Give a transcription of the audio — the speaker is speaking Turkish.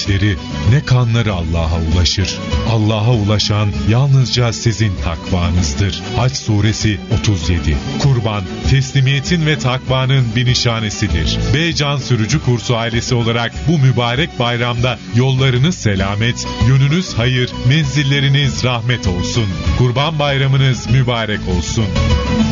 işleri ne kanları Allah'a ulaşır. Allah'a ulaşan yalnızca sizin takvanızdır. Hac suresi 37. Kurban, teslimiyetin ve takvanın bir nişanesidir. Beycan Sürücü Kursu ailesi olarak bu mübarek bayramda yollarınız selamet, yönünüz hayır, menzilleriniz rahmet olsun. Kurban bayramınız mübarek olsun.